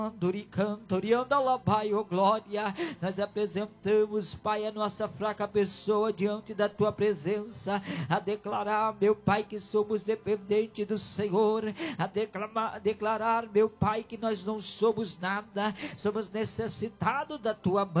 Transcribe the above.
Oh glória, nós apresentamos, Pai, a nossa fraca pessoa diante da Tua presença, a declarar, meu Pai, que somos dependentes do Senhor, a declarar, meu Pai, que nós não somos nada, somos necessitados da Tua mão.